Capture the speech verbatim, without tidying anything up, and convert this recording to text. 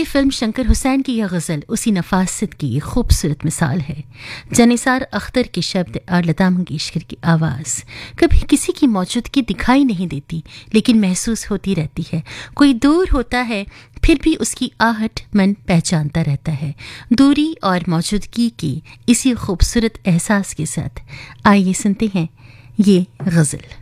की फिल्म शंकर हुसैन की यह गज़ल उसी नफासत की खूबसूरत मिसाल है। जनिसार अख्तर के शब्द और लता मंगेशकर की आवाज़ कभी किसी की मौजूदगी दिखाई नहीं देती, लेकिन महसूस होती रहती है। कोई दूर होता है फिर भी उसकी आहट मन पहचानता रहता है। दूरी और मौजूदगी के इसी खूबसूरत एहसास के साथ आइए सुनते हैं ये गज़ल।